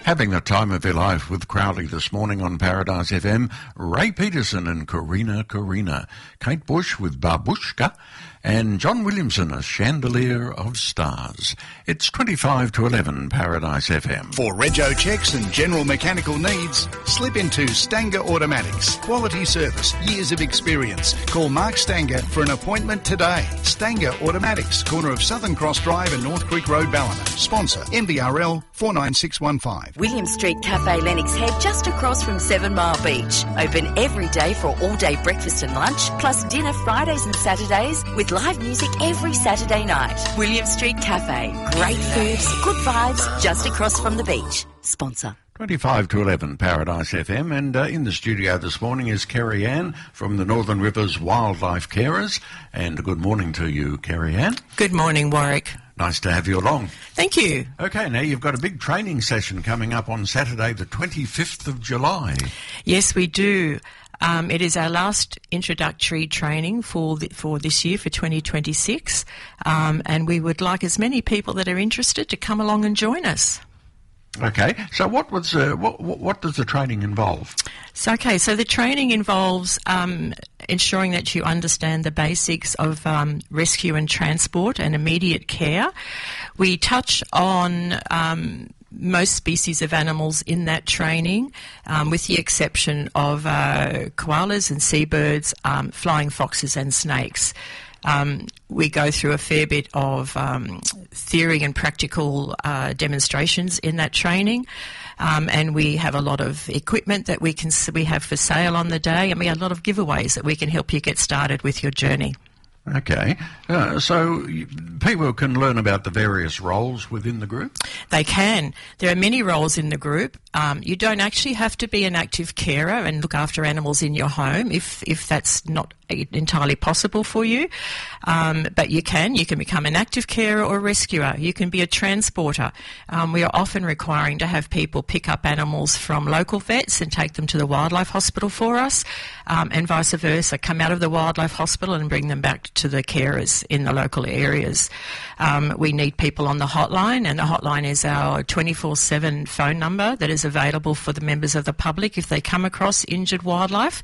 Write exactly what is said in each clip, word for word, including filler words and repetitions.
Having the time of their life with Crowley this morning on Paradise F M, Ray Peterson and Corina Corina, Kate Bush with Babushka, and John Williamson, A Chandelier of Stars. It's twenty-five to eleven, Paradise F M. For rego checks and general mechanical needs, slip into Stanger Automatics. Quality service, years of experience. Call Mark Stanger for an appointment today. Stanger Automatics, corner of Southern Cross Drive and North Creek Road, Ballina. Sponsor, M V R L four nine six one five. William Street Cafe Lennox Head, just across from Seven Mile Beach. Open every day for all-day breakfast and lunch, plus dinner Fridays and Saturdays, with live music every Saturday night. William Street Cafe. Great foods, good vibes, just across from the beach. Sponsor. twenty-five to eleven, Paradise F M, and uh, in the studio this morning is Kerry Ann from the Northern Rivers Wildlife Carers. And good morning to you, Kerry Ann. Good morning, Warwick. Nice to have you along. Thank you. Okay, now you've got a big training session coming up on Saturday, the twenty-fifth of July. Yes, we do. Um, it is our last introductory training for the, for this year, for twenty twenty-six, um, and we would like as many people that are interested to come along and join us. Okay, so what was uh, what, what does the training involve? So, okay, so the training involves um, ensuring that you understand the basics of um, rescue and transport and immediate care. We touch on um, most species of animals in that training, um, with the exception of uh, koalas and seabirds, um, flying foxes and snakes. Um, we go through a fair bit of um, theory and practical uh, demonstrations in that training, um, and we have a lot of equipment that we can we have for sale on the day, and we have a lot of giveaways that we can help you get started with your journey. Okay, uh, so people can learn about the various roles within the group? They can. There are many roles in the group. Um, you don't actually have to be an active carer and look after animals in your home if, if that's not entirely possible for you. Um, but you can. You can become an active carer or rescuer. You can be a transporter. Um, we are often requiring to have people pick up animals from local vets and take them to the wildlife hospital for us, um, and vice versa, come out of the wildlife hospital and bring them back to the carers in the local areas. Um, we need people on the hotline, and the hotline is our twenty-four seven phone number that is available for the members of the public if they come across injured wildlife.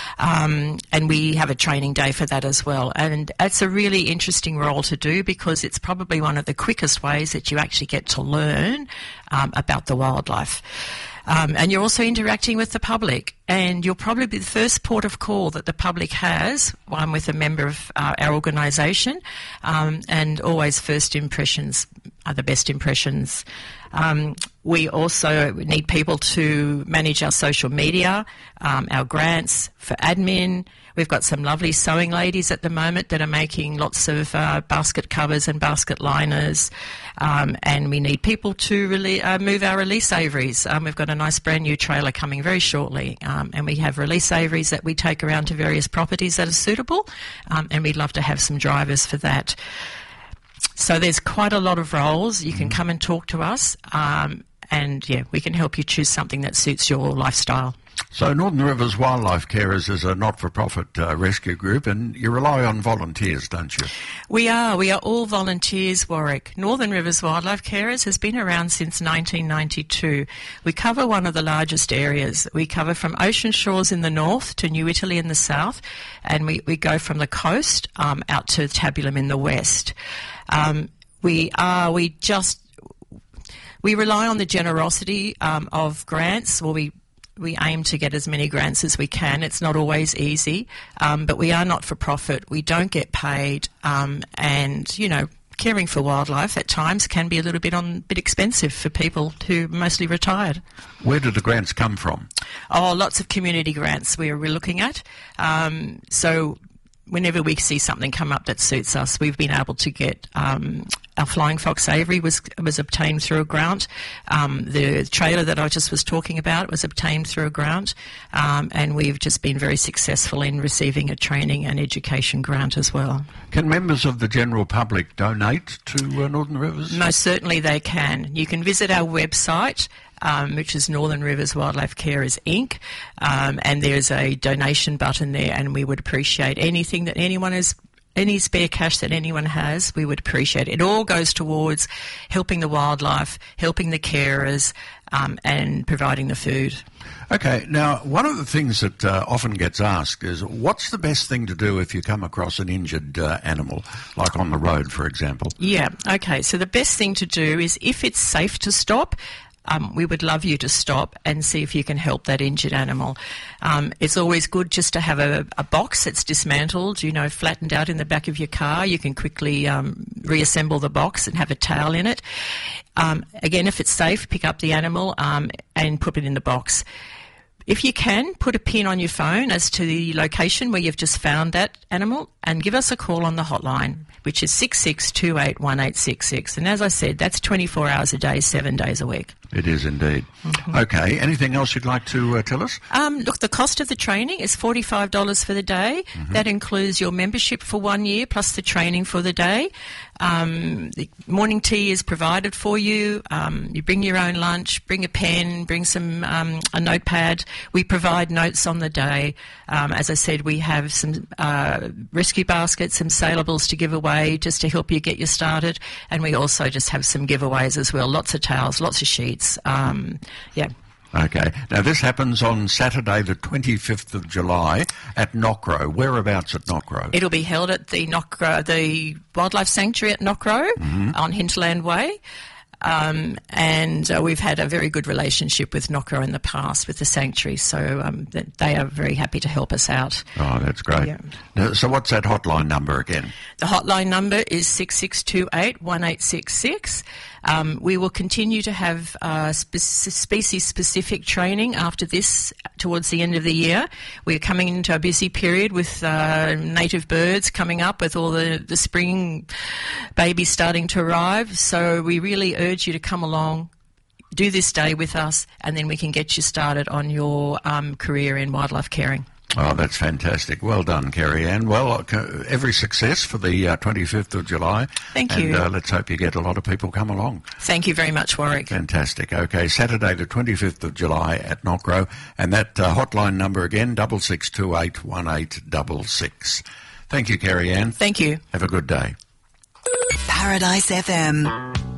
Um, and we have a training day for that as well. And it's a really interesting role to do because it's probably one of the quickest ways that you actually get to learn um, about the wildlife. Um, and you're also interacting with the public, and you'll probably be the first port of call that the public has, one with a member of uh, our organisation, um, and always first impressions are the best impressions. Um, we also need people to manage our social media, um, our grants for admin. We've got some lovely sewing ladies at the moment that are making lots of uh, basket covers and basket liners, um, and we need people to really, uh, move our release aviaries. Um, we've got a nice brand new trailer coming very shortly, um, and we have release aviaries that we take around to various properties that are suitable, um, and we'd love to have some drivers for that. So there's quite a lot of roles. You can come and talk to us, um, and yeah, we can help you choose something that suits your lifestyle. So Northern Rivers Wildlife Carers is a not-for-profit uh, rescue group, and you rely on volunteers, don't you? We are. We are all volunteers, Warwick. Northern Rivers Wildlife Carers has been around since nineteen ninety-two. We cover one of the largest areas. We cover from Ocean Shores in the north to New Italy in the south, and we, we go from the coast um, out to Tabulum in the west. Um, we are, we just, we rely on the generosity um, of grants. Well, we We aim to get as many grants as we can. It's not always easy, um, but we are not-for-profit. We don't get paid, um, and, you know, caring for wildlife at times can be a little bit on a bit expensive for people who are mostly retired. Where do the grants come from? Oh, lots of community grants we're, we're looking at. Um, so whenever we see something come up that suits us, we've been able to get um, our flying fox aviary was was obtained through a grant. Um, the trailer that I just was talking about was obtained through a grant, um, and we've just been very successful in receiving a training and education grant as well. Can members of the general public donate to uh, Northern Rivers? Most certainly they can. You can visit our website, Um, which is Northern Rivers Wildlife Carers Incorporated, um, and there's a donation button there, and we would appreciate anything that anyone is any spare cash that anyone has, we would appreciate it. It all goes towards helping the wildlife, helping the carers, um, and providing the food. Okay, now one of the things that uh, often gets asked is what's the best thing to do if you come across an injured uh, animal, like on the road, for example? Yeah, okay, so the best thing to do is if it's safe to stop, Um, we would love you to stop and see if you can help that injured animal. Um, it's always good just to have a, a box that's dismantled, you know, flattened out in the back of your car. You can quickly um, reassemble the box and have a towel in it. Um, again, if it's safe, pick up the animal um, and put it in the box. If you can, put a pin on your phone as to the location where you've just found that animal and give us a call on the hotline, which is six six two eight one eight six six. And as I said, that's twenty-four hours a day, seven days a week. It is indeed. Mm-hmm. Okay, anything else you'd like to uh, tell us? Um, look, the cost of the training is forty-five dollars for the day. Mm-hmm. That includes your membership for one year plus the training for the day. Um, the morning tea is provided for you. Um, you bring your own lunch, bring a pen, bring some um, a notepad. We provide notes on the day. Um, as I said, we have some uh, rescue baskets, some sailables to give away just to help you get you started. And we also just have some giveaways as well. Lots of towels, lots of sheets. Um, yeah. Okay. Now, this happens on Saturday, the twenty-fifth of July at Knockrow. Whereabouts at Knockrow? It'll be held at the Knockrow, the Wildlife Sanctuary at Knockrow, mm-hmm. on Hinterland Way. Um, and uh, we've had a very good relationship with Knockrow in the past with the sanctuary, so um, th- they are very happy to help us out. Oh, that's great. Yeah. Now, so what's that hotline number again? The hotline number is six six two eight one eight six six. Um, we will continue to have uh, spe- species-specific training after this towards the end of the year. We're coming into a busy period with uh, native birds coming up, with all the, the spring babies starting to arrive. So we really urge you to come along, do this day with us, and then we can get you started on your um, career in wildlife caring. Oh, that's fantastic. Well done, Kerry Ann. Well, every success for the uh, twenty-fifth of July. Thank and, you. And uh, let's hope you get a lot of people come along. Thank you very much, Warwick. Fantastic. Okay, Saturday the twenty-fifth of July at Knockrow. And that uh, hotline number again, six six two eight one eight six six. Thank you, Kerry Ann. Thank you. Have a good day. Paradise F M.